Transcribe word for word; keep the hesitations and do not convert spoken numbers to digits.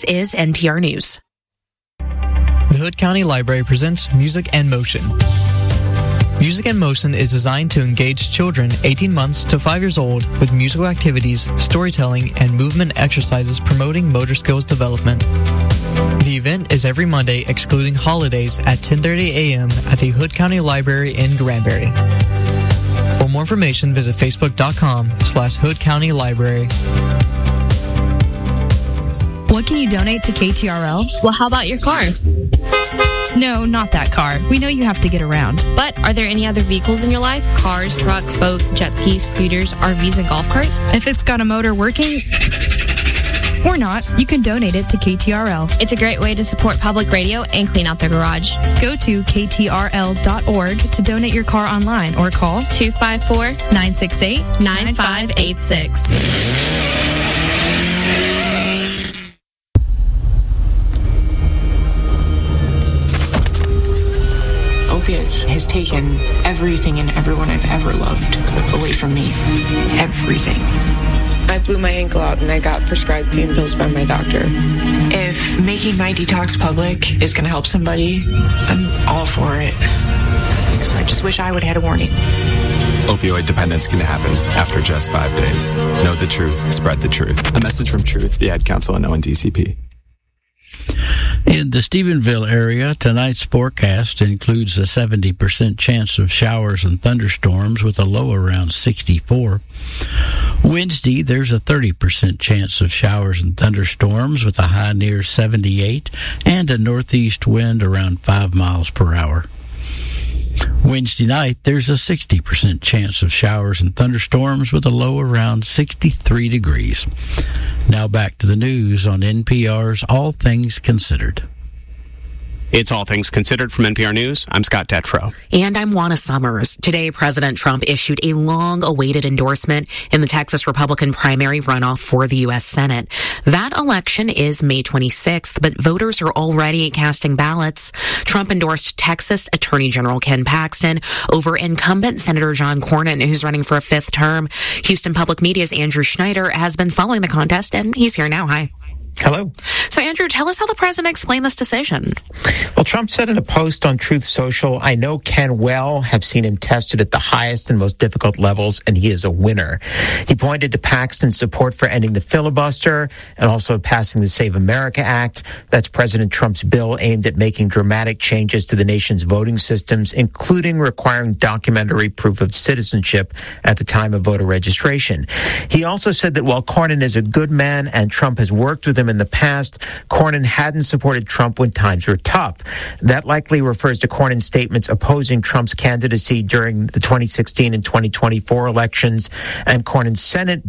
is N P R News. The Hood County Library presents Music and Motion. Music and Motion is designed to engage children eighteen months to five years old with musical activities, storytelling, and movement exercises promoting motor skills development. The event is every Monday, excluding holidays, at ten thirty a.m. at the Hood County Library in Granbury. For more information, visit facebook.com slash Hood County Library. What can you donate to K T R L? Well, how about your car? No, not that car. We know you have to get around. But are there any other vehicles in your life? Cars, trucks, boats, jet skis, scooters, R Vs, and golf carts? If it's got a motor working or not, you can donate it to K T R L. It's a great way to support public radio and clean out their garage. Go to K T R L dot org to donate your car online or call two five four, nine six eight, nine five eight six. Opiates has taken everything and everyone I've ever loved away from me. Everything. I blew my ankle out and I got prescribed pain pills by my doctor. If making my detox public is going to help somebody, I'm all for it. I just wish I would have had a warning. Opioid dependence can happen after just five days. Know the truth. Spread the truth. A message from Truth, the Ad Council, and O N D C P. In the Stephenville area, tonight's forecast includes a seventy percent chance of showers and thunderstorms with a low around sixty-four. Wednesday, there's a thirty percent chance of showers and thunderstorms with a high near seventy-eight and a northeast wind around five miles per hour. Wednesday night, there's a sixty percent chance of showers and thunderstorms with a low around sixty-three degrees. Now back to the news on N P R's All Things Considered. It's All Things Considered from N P R News. I'm Scott Detrow. And I'm Juana Summers. Today, President Trump issued a long-awaited endorsement in the Texas Republican primary runoff for the U S Senate. That election is May twenty-sixth, but voters are already casting ballots. Trump endorsed Texas Attorney General Ken Paxton over incumbent Senator John Cornyn, who's running for a fifth term. Houston Public Media's Andrew Schneider has been following the contest, and he's here now. Hi. Hello. So, Andrew, tell us how the president explained this decision. Well, Trump said in a post on Truth Social, I know Ken well, have seen him tested at the highest and most difficult levels, and he is a winner. He pointed to Paxton's support for ending the filibuster and also passing the Save America Act. That's President Trump's bill aimed at making dramatic changes to the nation's voting systems, including requiring documentary proof of citizenship at the time of voter registration. He also said that while Cornyn is a good man and Trump has worked with him in the past, Cornyn hadn't supported Trump when times were tough. That likely refers to Cornyn's statements opposing Trump's candidacy during the twenty sixteen and twenty twenty-four elections and Cornyn's Senate